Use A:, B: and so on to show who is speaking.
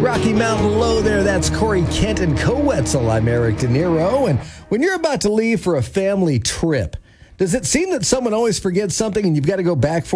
A: Rocky Mountain Low there. That's Corey Kent and Co-Wetzel. I'm Eric De Niro. And when you're about to leave for a family trip, does it seem that someone always forgets something and you've got to go back for